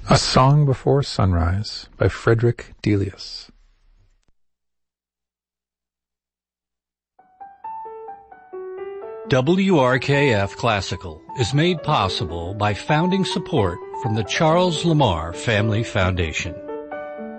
A Song Before Sunrise by Frederick Delius. WRKF Classical is made possible by founding support from the Charles Lamar Family Foundation.